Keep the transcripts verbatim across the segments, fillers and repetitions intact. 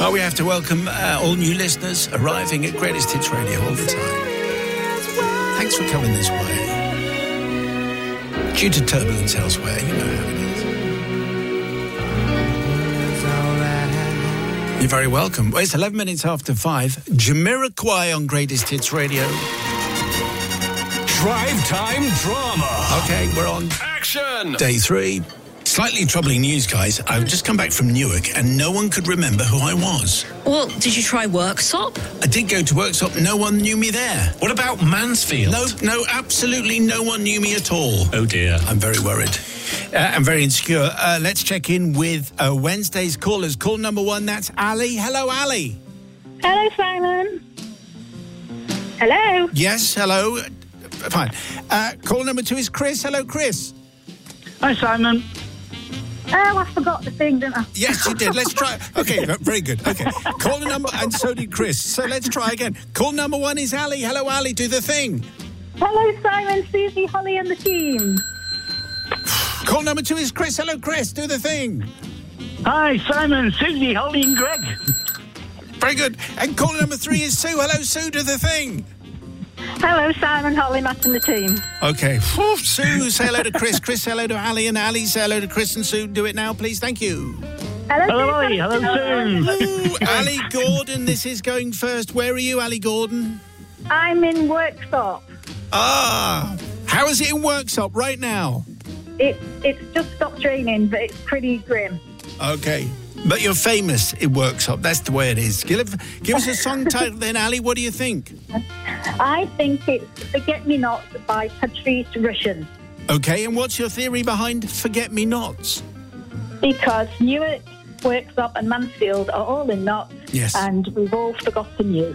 Well, we have to welcome uh, all new listeners arriving at Greatest Hits Radio all the time. Thanks for coming this way. Due to turbulence elsewhere, you know how it is. You're very welcome. Well, it's eleven minutes after five. Jamiroquai on Greatest Hits Radio. Drive Time Drama. Okay, we're on Action. Day three. Slightly troubling news, guys. I've just come back from Newark and no one could remember who I was. Well, did you try Worksop? I did go to Worksop. No one knew me there. What about Mansfield? No, no, absolutely no one knew me at all. Oh, dear. I'm very worried. Uh, I'm very insecure. Uh, let's check in with uh, Wednesday's callers. Call number one, that's Ali. Hello, Ali. Hello, Simon. Hello. Yes, hello. Uh, fine. Uh, call number two is Chris. Hello, Chris. Hi, Simon. Oh, I forgot the thing, didn't I? Yes, you did. Let's try. Okay, very good. Okay. Call the number, and so did Chris. So let's try again. Call number one is Ali. Hello, Ali. Do the thing. Hello, Simon, Susie, Holly, and the team. Call number two is Chris. Hello, Chris. Do the thing. Hi, Simon, Susie, Holly, and Greg. Very good. And call number three is Sue. Hello, Sue. Do the thing. Hello, Simon, Holly, Matt, and the team. Okay. Whew. Sue, say hello to Chris. Chris, say hello to Ali. And Ali, say hello to Chris and Sue. Do it now, please. Thank you. Hello, Hello, Sue. Ali. Hello, Sue. Ooh, Ali Gordon, this is going first. Where are you, Ali Gordon? I'm in Worksop. Ah. How is it in Worksop right now? It, it's just stopped raining, but it's pretty grim. Okay. But you're famous in Worksop. That's the way it is. Give, give us a song title then, Ali. What do you think? I think it's Forget Me Not by Patrice Rushen. Okay, and what's your theory behind Forget Me Nots? Because Newark, Worksop, and Mansfield are all in knots. Yes. And we've all forgotten you.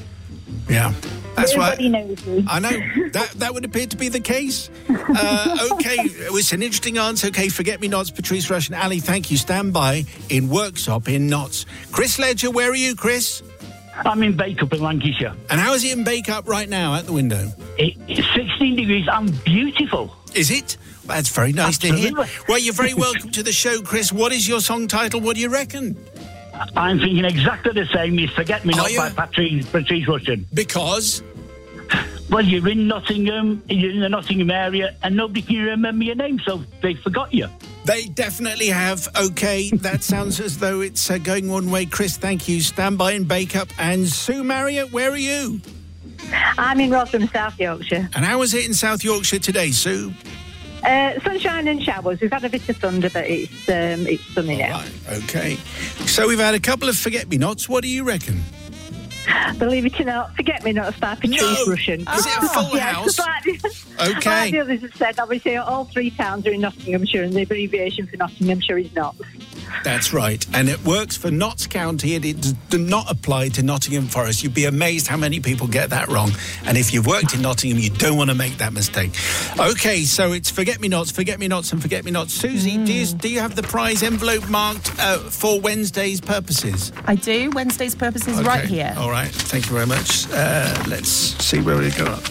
Yeah. That's Everybody right. knows you. I know. That that would appear to be the case. Uh, okay, it was an interesting answer. Okay, Forget Me Nots, Patrice Rushen. Ali, thank you. Stand by in Worksop in Knots. Chris Ledger, where are you, Chris? I'm in Bakeup in Lancashire. And how is it in Bakeup right now at the window? It, it's sixteen degrees and beautiful. Is it? Well, that's very nice Absolutely. to hear. Well, you're very welcome to the show, Chris. What is your song title? What do you reckon? I'm thinking exactly the same as Forget Me Are Not you? by Patrice, Patrice Rushen. Because? Well, you're in Nottingham, you're in the Nottingham area, and nobody can remember your name, so they forgot you. They definitely have. Okay, that sounds as though it's uh, going one way. Chris, thank you. Stand by in Bakeup. And Sue Marriott, where are you? I'm in Rotherham, South Yorkshire. And how was it in South Yorkshire today, Sue? Uh, sunshine and showers. We've had a bit of thunder, but it's um, it's sunny now. Right, okay. So we've had a couple of Forget-Me-Nots. What do you reckon? Believe it or not, Forget Me Not by Patrice No. Rushen. Is it a full yeah, house? just like the, Okay. Like the others have said, obviously all three towns are in Nottinghamshire, and the abbreviation for Nottinghamshire is not. That's right. And it works for Notts County, and it does not apply to Nottingham Forest. You'd be amazed how many people get that wrong. And if you've worked in Nottingham, you don't want to make that mistake. Okay, so it's Forget-Me-Nots, Forget-Me-Nots, and Forget-Me-Nots. Susie, mm. do, you, do you have the prize envelope marked uh, for Wednesday's purposes? I do. Wednesday's purposes Okay. right here. All right. Thank you very much. Uh, let's see where we go up.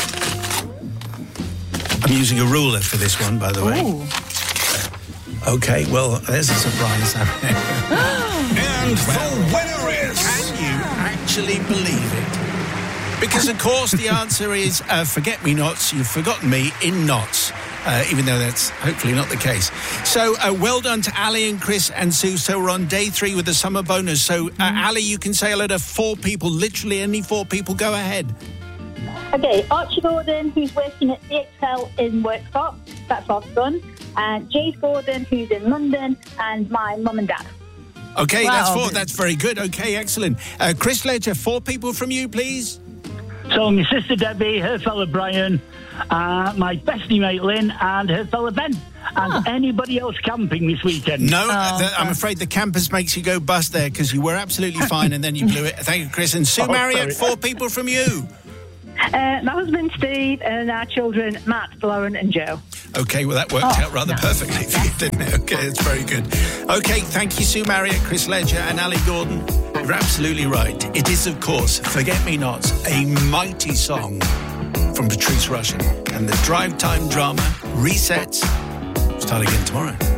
I'm using a ruler for this one, by the way. Ooh. Okay, well, there's a surprise. And the winner is... Can you actually believe it? Because, of course, the answer is uh, Forget-Me-Nots. You've forgotten me in knots. Uh, even though that's hopefully not the case. So, uh, well done to Ali and Chris and Sue. So, we're on day three with the summer bonus. So, uh, Ali, you can say hello to four people, literally any four people. Go ahead. Okay, Archie Gordon, who's working at C X L in Worksop. That's our son. And Jace Gordon, who's in London, and my mum and dad. Okay, Wow. that's four. That's very good. Okay, excellent. Uh, Chris Ledger, four people from you, please. So my sister Debbie, her fella Brian, uh, my bestie mate Lynn, and her fella Ben. And Huh. anybody else camping this weekend? No, Oh, uh, the, I'm afraid the campus makes you go bust there because you were absolutely fine and then you blew it. Thank you, Chris. And Sue Oh, Marriott, sorry. four people from you. Uh, my husband Steve, and our children Matt, Lauren, and Joe. Okay, well, that worked Oh, out rather no. perfectly for you, didn't it? Okay, that's very good. Okay, thank you, Sue Marriott, Chris Ledger, and Ali Gordon. You're absolutely right. It is, of course, Forget-Me-Nots, a mighty song from Patrice Rushen. And the drive time drama resets. Start again tomorrow.